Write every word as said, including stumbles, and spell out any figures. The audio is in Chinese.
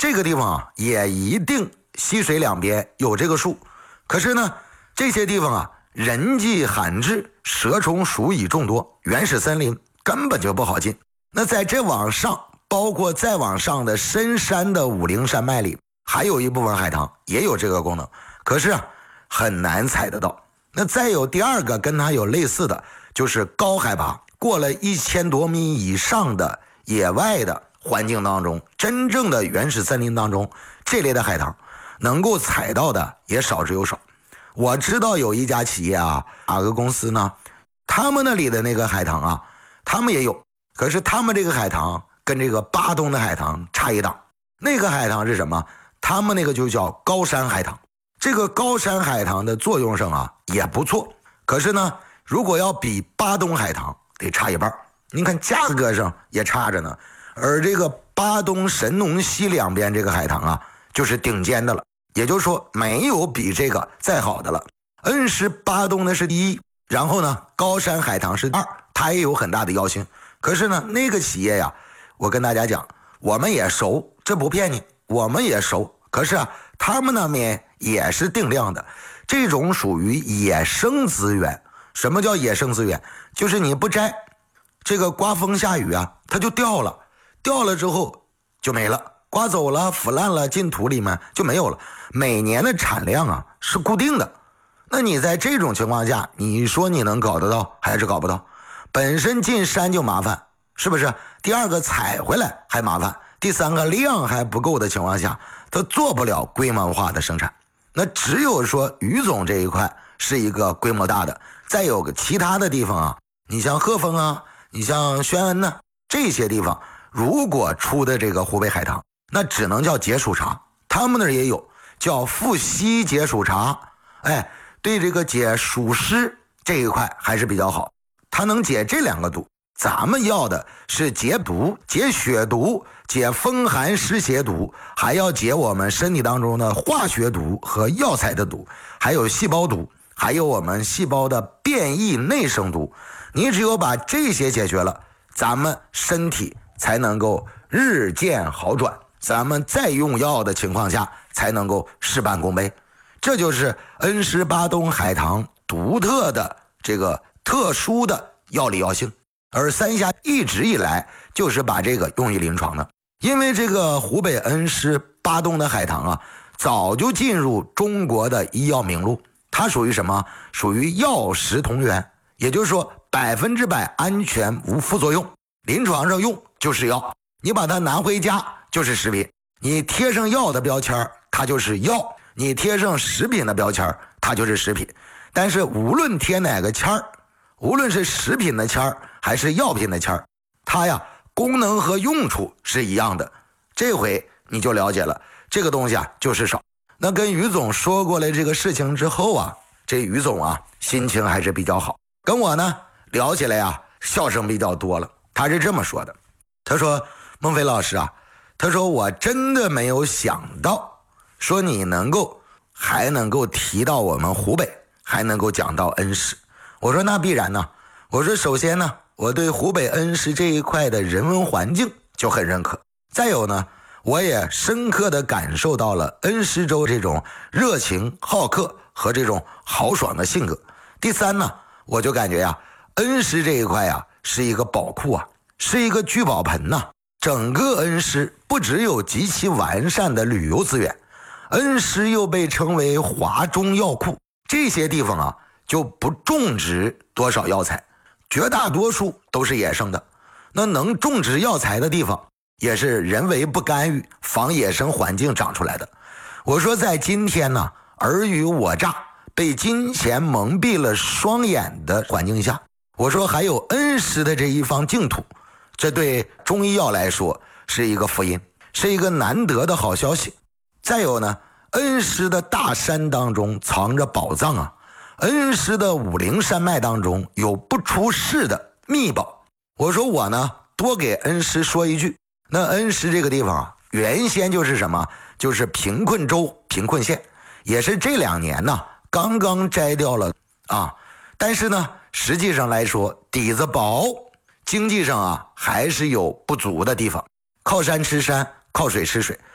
这个地方啊也一定溪水两边有这个树，可是呢这些地方啊人迹罕至，蛇虫鼠蚁众多，原始森林根本就不好进。那在这往上，包括再往上的深山的武陵山脉里，还有一部分海棠也有这个功能，可是啊很难采得到。那再有第二个跟它有类似的，就是高海拔过了一千多米以上的野外的环境当中，真正的原始森林当中，这类的海棠能够采到的也少之又少。我知道有一家企业啊，哪个公司呢，他们那里的那个海棠啊，他们也有，可是他们这个海棠跟这个巴东的海棠差一档。那个海棠是什么？他们那个就叫高山海棠。这个高山海棠的作用上啊也不错，可是呢如果要比巴东海棠得差一半，你看价格上也差着呢。而这个巴东神农溪两边这个海棠啊就是顶尖的了，也就是说没有比这个再好的了。恩施巴东的是第一，然后呢高山海棠是二，它也有很大的药性。可是呢那个企业呀，我跟大家讲，我们也熟，这不骗你，我们也熟。可是啊他们那边也是定量的，这种属于野生资源。什么叫野生资源？就是你不摘，这个刮风下雨啊它就掉了，掉了之后就没了，刮走了腐烂了进土里面就没有了。每年的产量啊是固定的，那你在这种情况下，你说你能搞得到还是搞不到？本身进山就麻烦，是不是？第二个采回来还麻烦，第三个量还不够的情况下，它做不了规模化的生产。那只有说于总这一块是一个规模大的，再有个其他的地方啊，你像鹤峰啊，你像宣恩呢、啊，这些地方如果出的这个湖北海棠，那只能叫解暑茶。他们那儿也有叫富硒解暑茶，哎，对这个解暑湿这一块还是比较好，它能解这两个毒。咱们要的是解毒、解血毒、解风寒湿邪毒，还要解我们身体当中的化学毒和药材的毒，还有细胞毒，还有我们细胞的变异内生毒。你只有把这些解决了，咱们身体才能够日渐好转，咱们再用药的情况下才能够事半功倍。这就是恩施巴东海棠独特的这个特殊的药理药性。而三峡一直以来就是把这个用于临床的，因为这个湖北恩施巴东的海棠啊，早就进入中国的医药名录。它属于什么？属于药食同源，也就是说百分之百安全无副作用，临床上用就是药，你把它拿回家就是食品，你贴上药的标签它就是药，你贴上食品的标签它就是食品。但是无论贴哪个签儿，无论是食品的签儿还是药品的签儿，它呀功能和用处是一样的。这回你就了解了，这个东西啊就是少。那跟于总说过了这个事情之后啊，这于总啊心情还是比较好，跟我呢聊起来呀笑声比较多了。他是这么说的，他说孟非老师啊，他说我真的没有想到说你能够还能够提到我们湖北，还能够讲到恩施。我说那必然呢，我说首先呢，我对湖北恩施这一块的人文环境就很认可，再有呢，我也深刻的感受到了恩施州这种热情好客和这种豪爽的性格。第三呢，我就感觉呀、啊，恩施这一块呀、啊、是一个宝库啊，是一个聚宝盆呐、啊。整个恩施不只有极其完善的旅游资源，恩施又被称为华中药库。这些地方啊就不种植多少药材，绝大多数都是野生的。那能种植药材的地方也是人为不干预，防野生环境长出来的。我说在今天呢，尔虞我诈，被金钱蒙蔽了双眼的环境下，我说还有恩施的这一方净土，这对中医药来说是一个福音，是一个难得的好消息。再有呢，恩施的大山当中藏着宝藏啊，恩施的武陵山脉当中有不出世的秘宝。我说我呢多给恩施说一句，那恩施这个地方啊，原先就是什么，就是贫困州贫困县，也是这两年呢刚刚摘掉了啊，但是呢实际上来说底子薄，经济上啊还是有不足的地方，靠山吃山，靠水吃水。